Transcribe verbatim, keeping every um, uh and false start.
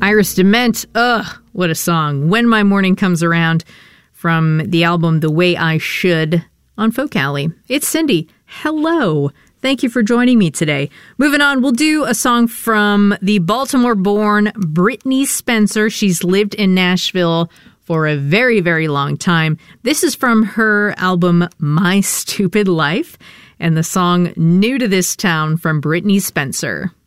Iris DeMent, ugh, what a song. When My Morning Comes Around, from the album The Way I Should on Folk Alley. It's Cindy. Hello. Thank you for joining me today. Moving on, we'll do a song from the Baltimore-born Brittney Spencer. She's lived in Nashville for a very, very long time. This is from her album My Stupid Life, and the song New to This Town from Brittney Spencer.